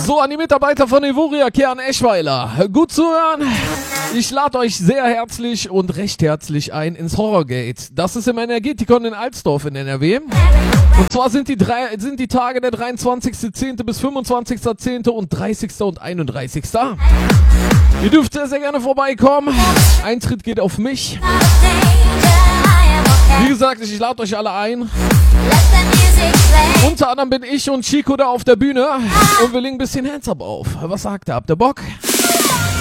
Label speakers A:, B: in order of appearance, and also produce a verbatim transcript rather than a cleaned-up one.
A: So, an die Mitarbeiter von Evoria Kern Eschweiler. Gut zu hören. Ich lade euch sehr herzlich und recht herzlich ein ins Horrorgate. Das ist im Energetikon in Alsdorf in N R W. Und zwar sind die, drei, sind die Tage der dreiundzwanzigster zehnte bis fünfundzwanzigster zehnte und dreißigster und einunddreißigster Ihr dürft sehr, sehr gerne vorbeikommen. Eintritt geht auf mich. Wie gesagt, ich lade euch alle ein. Unter anderem bin ich und Chico da auf der Bühne und wir legen ein bisschen Hands up auf. Was sagt ihr? Habt ihr Bock?